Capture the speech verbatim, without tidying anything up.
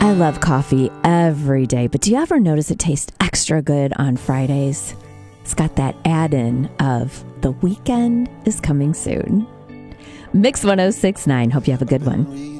I love coffee every day, but do you ever notice it tastes extra good on Fridays? It's got that add-in of the weekend is coming soon. Mix one oh six point nine. Hope you have a good one.